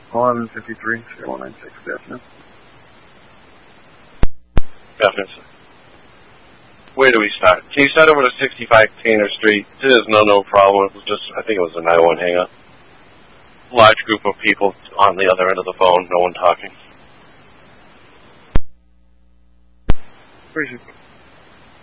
1153, 0196, definite. Definitely. Where do we start? Can you start over to 65 Tanner Street? There's no problem. It was just, I think it was a 911 hang-up. Large group of people on the other end of the phone, no one talking. Appreciate it.